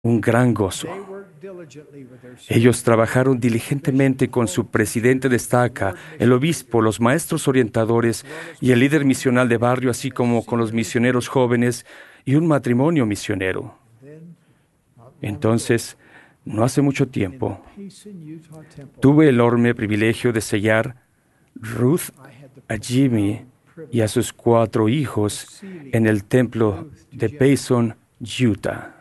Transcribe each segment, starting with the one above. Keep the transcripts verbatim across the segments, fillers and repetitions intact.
un gran gozo. Ellos trabajaron diligentemente con su presidente de estaca, el obispo, los maestros orientadores y el líder misional de barrio, así como con los misioneros jóvenes y un matrimonio misionero. Entonces, no hace mucho tiempo, tuve el enorme privilegio de sellar Ruth, a Jimmy y a sus cuatro hijos en el templo de Payson, Utah.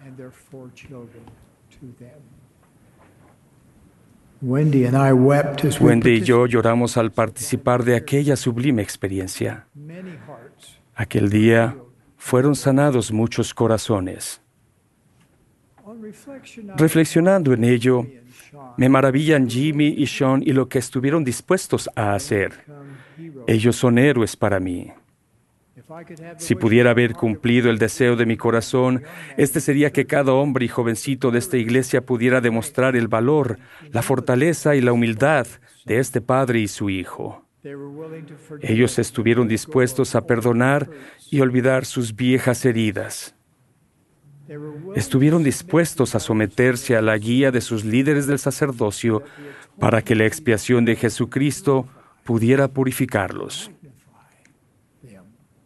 Wendy and I wept as we Wendy y yo lloramos al participar de aquella sublime experiencia. many hearts. Aquel día fueron sanados muchos corazones. On reflection, I Reflexionando en ello, and Sean me maravillan Jimmy y Sean y lo que estuvieron dispuestos a hacer. become heroes. Ellos son héroes para mí. If I could have the Si wish pudiera of my haber heart, cumplido el deseo de mi corazón, este sería que cada hombre y jovencito de esta iglesia pudiera demostrar el valor, la fortaleza y la humildad de este padre y su hijo. they were willing to forgive. Ellos estuvieron dispuestos a perdonar y olvidar sus viejas heridas. They were willing Estuvieron dispuestos a someterse a la guía de sus líderes del sacerdocio para que la expiación de Jesucristo pudiera purificarlos. them.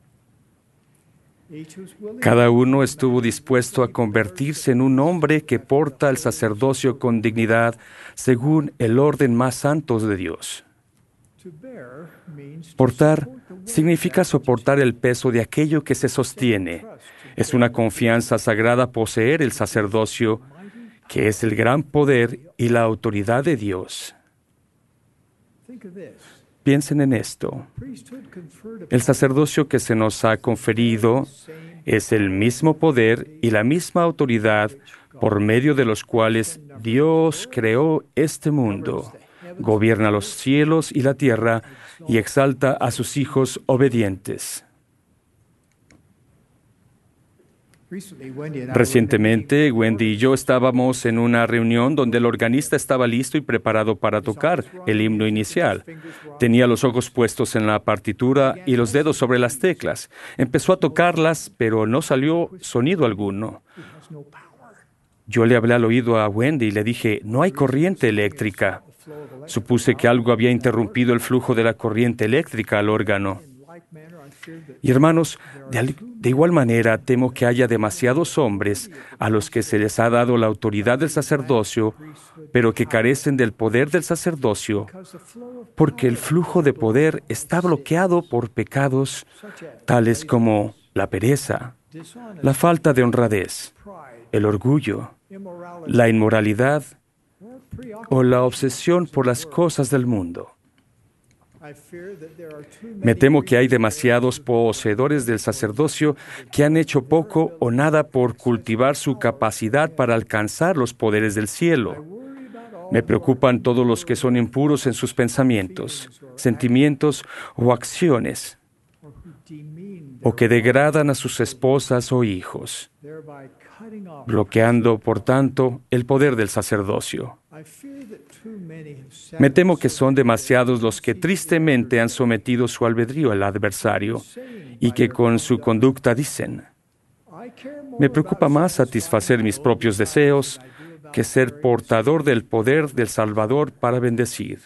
Each was willing Cada uno estuvo dispuesto a convertirse en un hombre que porta el sacerdocio con dignidad según el orden más santo de Dios. to bear means to Portar support the weight significa soportar el peso de aquello que se sostiene. Es una confianza sagrada poseer el sacerdocio, que es el gran poder y la autoridad de Dios. Think of this. Piensen en esto. Priesthood conferred El sacerdocio que se nos ha conferido es el mismo poder y la misma autoridad por medio de los cuales Dios creó este mundo, gobierna los cielos y la tierra y exalta a sus hijos obedientes. Recently, Wendy and I were in a Recientemente, Wendy y yo estábamos en una reunión donde el organista estaba listo y preparado para tocar el himno inicial. Tenía los ojos puestos en la partitura y los dedos sobre las teclas. Empezó a tocarlas, pero no salió sonido alguno. meeting. Has no power. Yo le hablé al oído a Wendy y le dije, no hay corriente eléctrica. Flow of electric. Supuse que algo había interrumpido el flujo de la corriente eléctrica al órgano. In like manner, I feared that Y hermanos, de, al- de igual manera temo que haya demasiados hombres a los que se les ha dado la autoridad del sacerdocio, pero que carecen del poder del sacerdocio, because the flow of porque el flujo de poder está bloqueado por pecados such as tales como la pereza, dishonest, la falta de honradez, pride, el orgullo, immorality, la inmoralidad or preoccupation. o la obsesión por las cosas del mundo. I fear that there are too Me many temo que hay priests demasiados poseedores del sacerdocio que han hecho poco o nada por cultivar su capacidad para alcanzar los poderes del cielo. worry about all Me preocupan todos los que son impuros en sus pensamientos, sentimientos o acciones, or who demean o que degradan a sus esposas o hijos, thereby cutting off. bloqueando, por tanto, el poder del sacerdocio. I fear that too many have Me temo que son demasiados los que tristemente han sometido su albedrío al adversario y que con su conducta dicen, I care more me preocupa más satisfacer mis propios deseos que ser portador del poder del Salvador para bendecir.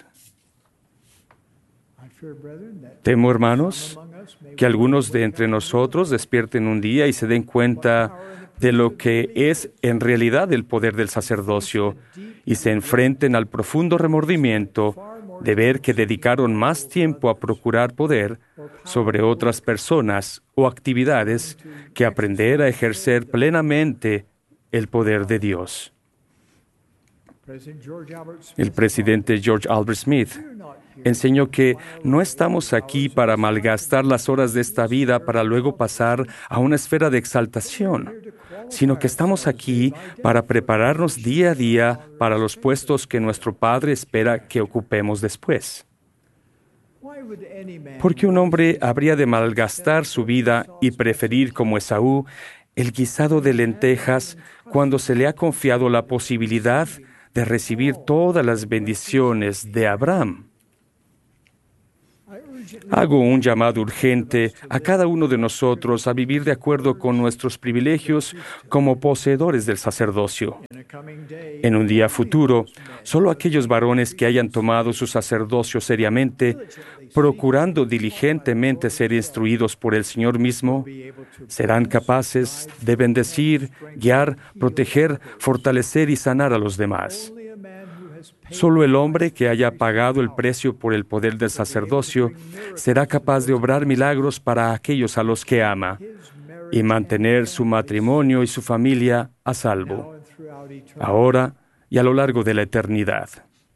I fear, brethren, that Temo, hermanos, among us may que algunos de entre nosotros despierten un día y se den cuenta de lo que es en realidad el poder del sacerdocio y se enfrenten al profundo remordimiento de ver que dedicaron más tiempo a procurar poder sobre otras personas o actividades que aprender a ejercer plenamente el poder de Dios. President George Albert Smith El presidente George Albert Smith are not here enseñó que no estamos aquí para malgastar las horas de esta vida para luego pasar a una esfera de exaltación, sino que estamos aquí para prepararnos día a día para los puestos que nuestro Padre espera que ocupemos después. Why would any man ¿Por qué un hombre habría de malgastar su vida y preferir, como Esaú, el guisado de lentejas cuando se le ha confiado la posibilidad de recibir todas las bendiciones de Abraham? Hago un llamado urgente a cada uno de nosotros a vivir de acuerdo con nuestros privilegios como poseedores del sacerdocio. En un día futuro, solo aquellos varones que hayan tomado su sacerdocio seriamente, procurando diligentemente ser instruidos por el Señor mismo, serán capaces de bendecir, guiar, proteger, fortalecer y sanar a los demás. Solo el hombre que haya pagado el precio por el poder del sacerdocio será capaz de obrar milagros para aquellos a los que ama y mantener su matrimonio y su familia a salvo, ahora y a lo largo de la eternidad.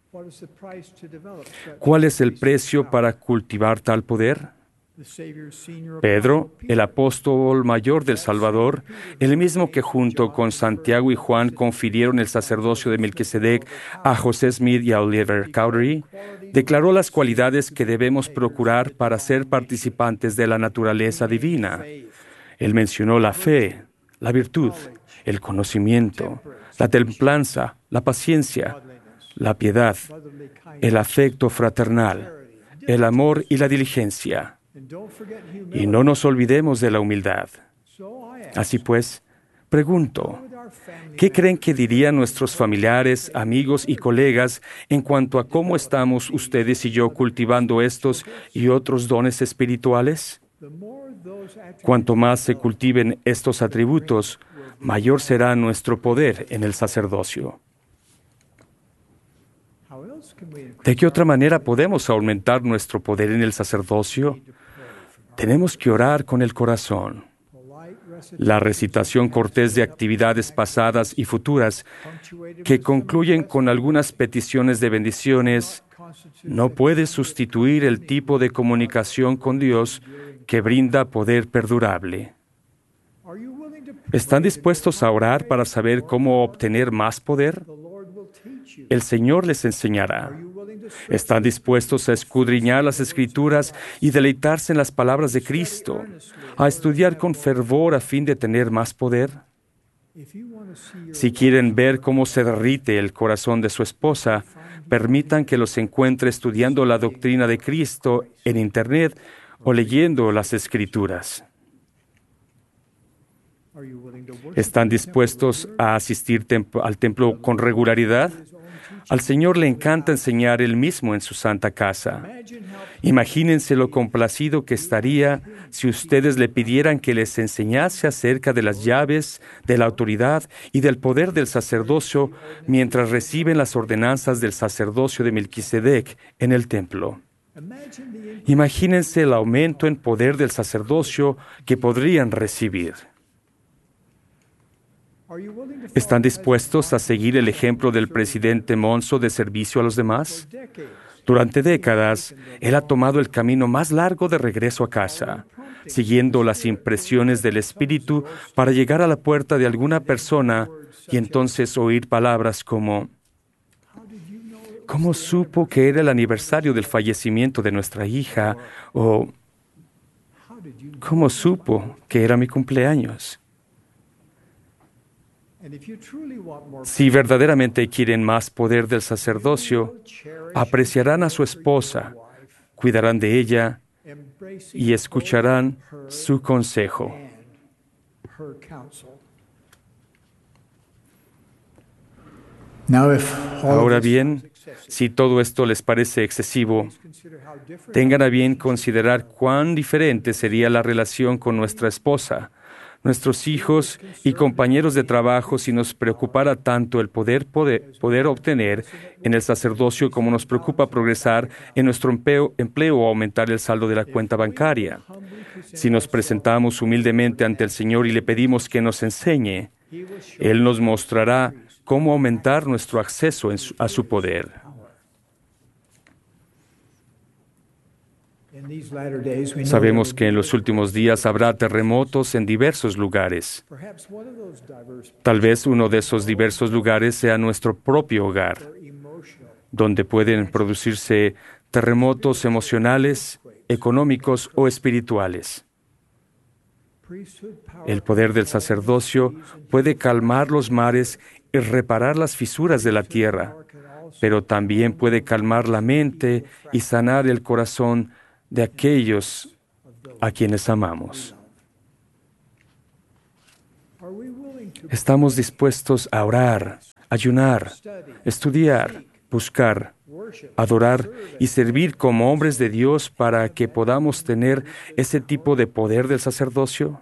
¿Cuál es el precio para cultivar tal poder? Pedro, el apóstol mayor del Salvador, el mismo que junto con Santiago y Juan confirieron el sacerdocio de Melquisedec a José Smith y a Oliver Cowdery, declaró las cualidades que debemos procurar para ser participantes de la naturaleza divina. Él mencionó la fe, la virtud, el conocimiento, la templanza, la paciencia, la piedad, el afecto fraternal, el amor y la diligencia. Y no nos olvidemos de la humildad. Así pues, pregunto, ¿qué creen que dirían nuestros familiares, amigos y colegas en cuanto a cómo estamos ustedes y yo cultivando estos y otros dones espirituales? Cuanto más se cultiven estos atributos, mayor será nuestro poder en el sacerdocio. ¿De qué otra manera podemos aumentar nuestro poder en el sacerdocio? Tenemos que orar con el corazón. La recitación cortés de actividades pasadas y futuras que concluyen con algunas peticiones de bendiciones no puede sustituir el tipo de comunicación con Dios que brinda poder perdurable. ¿Están dispuestos a orar para saber cómo obtener más poder? El Señor les enseñará. ¿Están dispuestos a escudriñar las Escrituras y deleitarse en las palabras de Cristo, a estudiar con fervor a fin de tener más poder? Si quieren ver cómo se derrite el corazón de su esposa, permitan que los encuentre estudiando la doctrina de Cristo en Internet o leyendo las Escrituras. ¿Están dispuestos a asistir temp- al templo con regularidad? Al Señor le encanta enseñar Él mismo en su santa casa. Imagínense lo complacido que estaría si ustedes le pidieran que les enseñase acerca de las llaves, de la autoridad y del poder del sacerdocio mientras reciben las ordenanzas del sacerdocio de Melquisedec en el templo. Imagínense el aumento en poder del sacerdocio que podrían recibir. ¿Están dispuestos a seguir el ejemplo del presidente Monzo de servicio a los demás? Durante décadas, él ha tomado el camino más largo de regreso a casa, siguiendo las impresiones del Espíritu para llegar a la puerta de alguna persona y entonces oír palabras como: ¿cómo supo que era el aniversario del fallecimiento de nuestra hija? O ¿cómo supo que era mi cumpleaños? Si verdaderamente quieren más poder del sacerdocio, apreciarán a su esposa, cuidarán de ella y escucharán su consejo. Ahora bien, si todo esto les parece excesivo, tengan a bien considerar cuán diferente sería la relación con nuestra esposa, nuestros hijos y compañeros de trabajo si nos preocupara tanto el poder, poder, poder obtener en el sacerdocio como nos preocupa progresar en nuestro empleo, empleo o aumentar el saldo de la cuenta bancaria. Si nos presentamos humildemente ante el Señor y le pedimos que nos enseñe, Él nos mostrará cómo aumentar nuestro acceso en su, a su poder. Sabemos que en los últimos días habrá terremotos en diversos lugares. Tal vez uno de esos diversos lugares sea nuestro propio hogar, donde pueden producirse terremotos emocionales, económicos o espirituales. El poder del sacerdocio puede calmar los mares y reparar las fisuras de la tierra, pero también puede calmar la mente y sanar el corazón de aquellos a quienes amamos. Estamos dispuestos a orar, ayunar, estudiar, buscar, adorar y servir como hombres de Dios para que podamos tener ese tipo de poder del sacerdocio.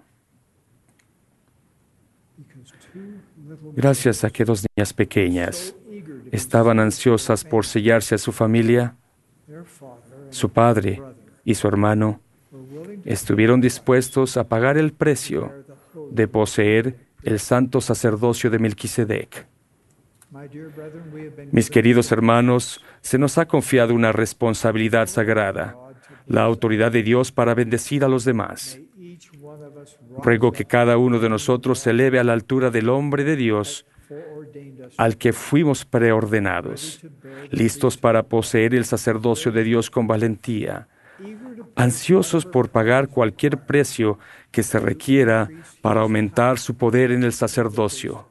Gracias a que dos niñas pequeñas estaban ansiosas por sellarse a su familia, su padre y su hermano estuvieron dispuestos a pagar el precio de poseer el santo sacerdocio de Melquisedec. Mis queridos hermanos, se nos ha confiado una responsabilidad sagrada, la autoridad de Dios para bendecir a los demás. Ruego que cada uno de nosotros se eleve a la altura del hombre de Dios al que fuimos preordenados, listos para poseer el sacerdocio de Dios con valentía, ansiosos por pagar cualquier precio que se requiera para aumentar su poder en el sacerdocio.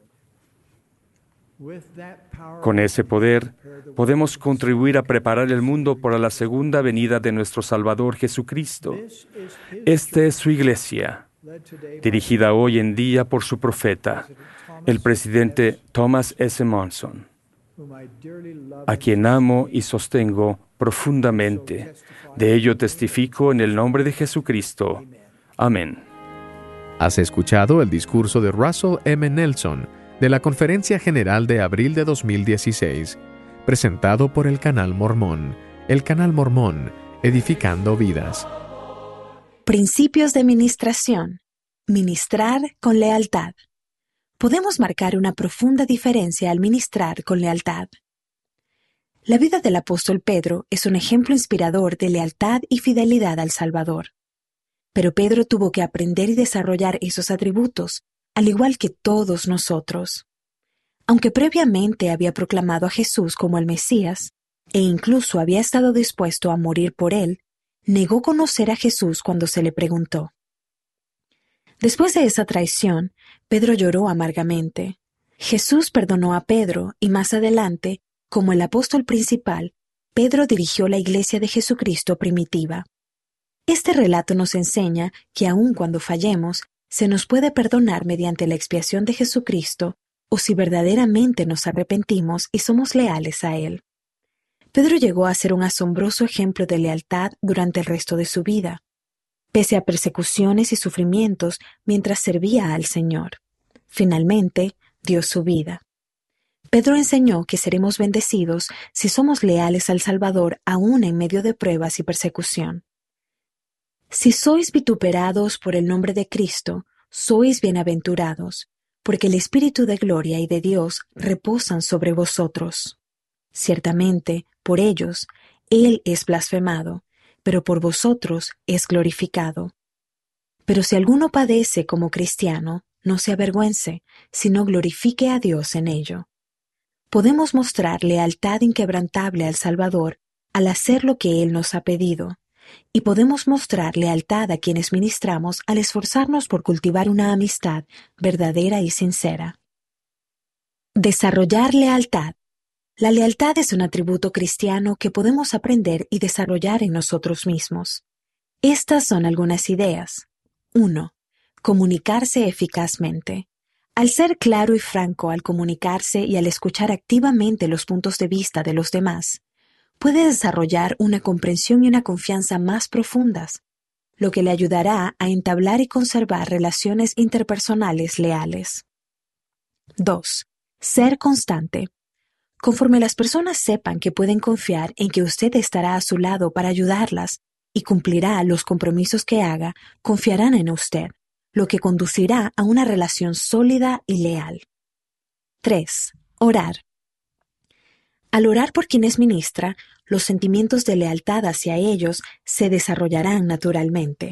Con ese poder, podemos contribuir a preparar el mundo para la segunda venida de nuestro Salvador Jesucristo. Esta es su iglesia, dirigida hoy en día por su profeta, el presidente Thomas S. Monson, a quien amo y sostengo profundamente. De ello testifico en el nombre de Jesucristo. Amén. Has escuchado el discurso de Russell M. Nelson de la Conferencia General de abril de dos mil dieciséis, presentado por el Canal Mormón. El Canal Mormón, edificando vidas. Principios de ministración. Ministrar con lealtad. Podemos marcar una profunda diferencia al ministrar con lealtad. La vida del apóstol Pedro es un ejemplo inspirador de lealtad y fidelidad al Salvador. Pero Pedro tuvo que aprender y desarrollar esos atributos, al igual que todos nosotros. Aunque previamente había proclamado a Jesús como el Mesías, e incluso había estado dispuesto a morir por él, negó conocer a Jesús cuando se le preguntó. Después de esa traición, Pedro lloró amargamente. Jesús perdonó a Pedro y más adelante, como el apóstol principal, Pedro dirigió la iglesia de Jesucristo primitiva. Este relato nos enseña que aun cuando fallemos, se nos puede perdonar mediante la expiación de Jesucristo, o si verdaderamente nos arrepentimos y somos leales a Él. Pedro llegó a ser un asombroso ejemplo de lealtad durante el resto de su vida, pese a persecuciones y sufrimientos mientras servía al Señor. Finalmente, dio su vida. Pedro enseñó que seremos bendecidos si somos leales al Salvador aún en medio de pruebas y persecución. Si sois vituperados por el nombre de Cristo, sois bienaventurados, porque el Espíritu de gloria y de Dios reposan sobre vosotros. Ciertamente, por ellos, Él es blasfemado, pero por vosotros es glorificado. Pero si alguno padece como cristiano, no se avergüence, sino glorifique a Dios en ello. Podemos mostrar lealtad inquebrantable al Salvador al hacer lo que Él nos ha pedido, y podemos mostrar lealtad a quienes ministramos al esforzarnos por cultivar una amistad verdadera y sincera. Desarrollar lealtad. La lealtad es un atributo cristiano que podemos aprender y desarrollar en nosotros mismos. Estas son algunas ideas. uno. Comunicarse eficazmente. Al ser claro y franco al comunicarse y al escuchar activamente los puntos de vista de los demás, puede desarrollar una comprensión y una confianza más profundas, lo que le ayudará a entablar y conservar relaciones interpersonales leales. dos. Ser constante. Conforme las personas sepan que pueden confiar en que usted estará a su lado para ayudarlas y cumplirá los compromisos que haga, confiarán en usted, lo que conducirá a una relación sólida y leal. tres. Orar. Al orar por quienes ministra, los sentimientos de lealtad hacia ellos se desarrollarán naturalmente.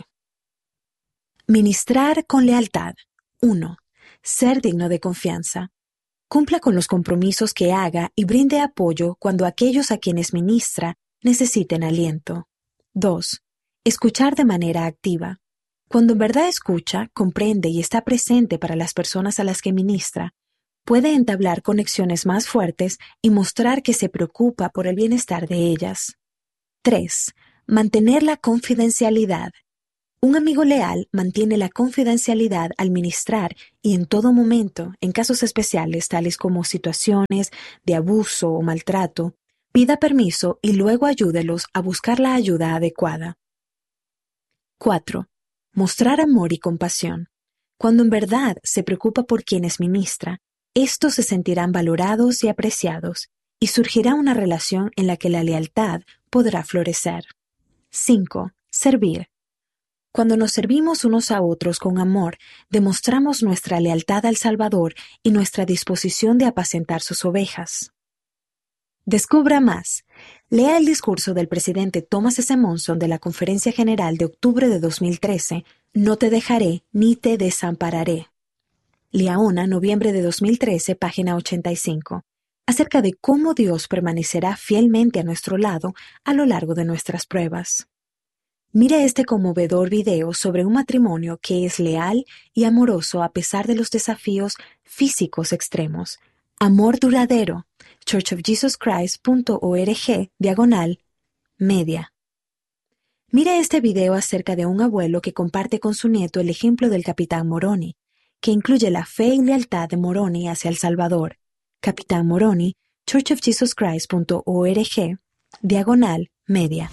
Ministrar con lealtad. uno. Ser digno de confianza. Cumpla con los compromisos que haga y brinde apoyo cuando aquellos a quienes ministra necesiten aliento. dos. Escuchar de manera activa. Cuando en verdad escucha, comprende y está presente para las personas a las que ministra, puede entablar conexiones más fuertes y mostrar que se preocupa por el bienestar de ellas. tres. Mantener la confidencialidad. Un amigo leal mantiene la confidencialidad al ministrar y en todo momento, en casos especiales tales como situaciones de abuso o maltrato, pida permiso y luego ayúdelos a buscar la ayuda adecuada. cuatro. Mostrar amor y compasión. Cuando en verdad se preocupa por quienes ministra, estos se sentirán valorados y apreciados, y surgirá una relación en la que la lealtad podrá florecer. cinco. Servir. Cuando nos servimos unos a otros con amor, demostramos nuestra lealtad al Salvador y nuestra disposición de apacentar sus ovejas. Descubra más. Lea el discurso del presidente Thomas S. Monson de la Conferencia General de octubre de dos mil trece, No te dejaré ni te desampararé. Liaona, noviembre de dos mil trece, página ochenta y cinco, acerca de cómo Dios permanecerá fielmente a nuestro lado a lo largo de nuestras pruebas. Mire este conmovedor video sobre un matrimonio que es leal y amoroso a pesar de los desafíos físicos extremos. Amor duradero. church of jesus christ punto org, diagonal, media. Mire este video acerca de un abuelo que comparte con su nieto el ejemplo del Capitán Moroni, que incluye la fe y lealtad de Moroni hacia El Salvador. Capitán Moroni, church of jesus christ punto org, diagonal, media.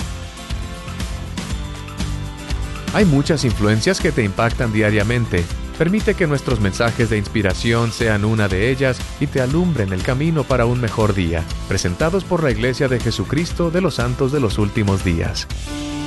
Hay muchas influencias que te impactan diariamente. Permite que nuestros mensajes de inspiración sean una de ellas y te alumbren el camino para un mejor día. Presentados por la Iglesia de Jesucristo de los Santos de los Últimos Días.